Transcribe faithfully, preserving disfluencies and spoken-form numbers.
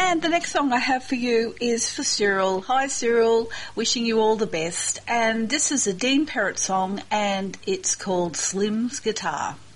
And the next song I have for you is for Cyril. Hi Cyril, wishing you all the best. And this is a Dean Perrott song and it's called Slim's Guitar.